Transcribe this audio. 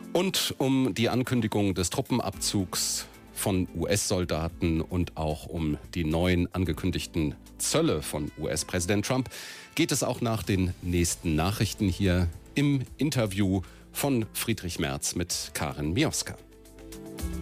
Und um die Ankündigung des Truppenabzugs von US-Soldaten und auch um die neuen angekündigten Zölle von US-Präsident Trump geht es auch nach den nächsten Nachrichten hier im Interview von Friedrich Merz mit Karin Mioska.